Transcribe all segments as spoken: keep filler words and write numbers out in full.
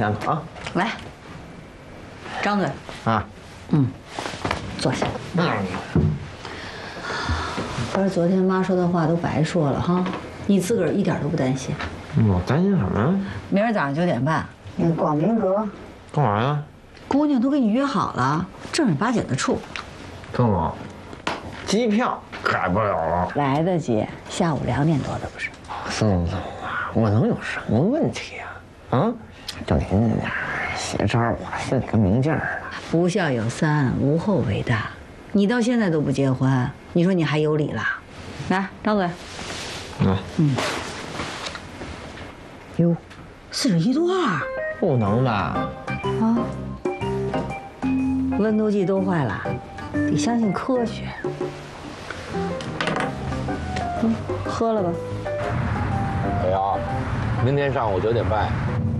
天了啊！ 来，张嘴啊， 嗯，坐下。嗯。不是昨天妈说的话都白说了哈，你自个儿一点都不担心。 我担心什么呀？ 明儿早上九点半，那个广明阁干嘛呀？ 姑娘都给你约好了，正儿八经的处。 郑总，机票改不了了， 来得及，下午两点多的不是？ 宋总啊，我能有什么问题啊？啊，就您那点邪招，我心里跟明镜似的。 不孝有三，无后为大。你到现在都不结婚，你说你还有理了？来，张嘴。 来， 嗯。哟，四十一度二， 不能吧？ 啊，温度计都坏了，得相信科学。嗯，喝了吧。 小姚，明天上午九点半。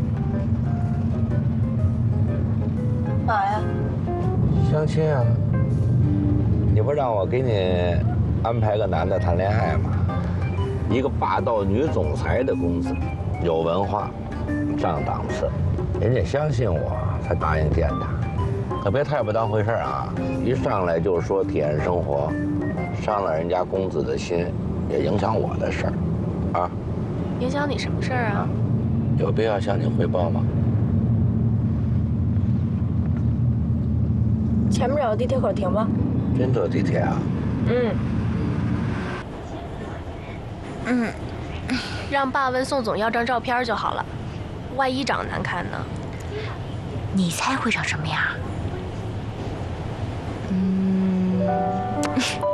嘛呀？ 相亲啊！你不让我给你安排个男的谈恋爱吗？一个霸道女总裁的公子，有文化，上档次，人家相信我才答应见他，可别太不当回事啊！一上来就说体验生活，伤了人家公子的心，也影响我的事儿，啊！ 影响你什么事儿啊？ 有必要向你汇报吗？ 前面有地铁口停吧。 真坐地铁啊？ 嗯。嗯。让爸问宋总要张照片就好了，万一长得难看呢？ 你猜会长什么样？ 嗯。